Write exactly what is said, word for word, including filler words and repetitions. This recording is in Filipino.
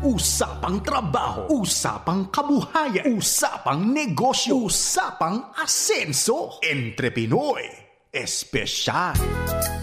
Usapang trabaho, usapang kabuhayan, usapang negosyo, usapang asenso. Entre Pinoy Espesyal.